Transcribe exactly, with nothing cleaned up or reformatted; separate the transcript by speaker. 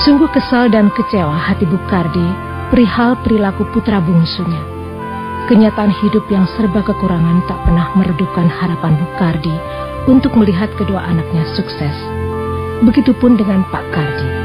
Speaker 1: Sungguh kesal dan kecewa hati Bu Kardi perihal perilaku putra bungsunya. Kenyataan hidup yang serba kekurangan tak pernah meredupkan harapan Bu Kardi untuk melihat kedua anaknya sukses. Begitupun dengan Pak Kardi.